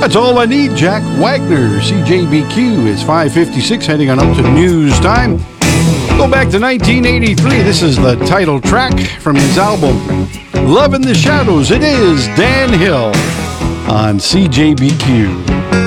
That's all I need, Jack Wagner. CJBQ is 5:56, heading on up to news time. Go back to 1983. This is the title track from his album, Love in the Shadows. It is Dan Hill on CJBQ.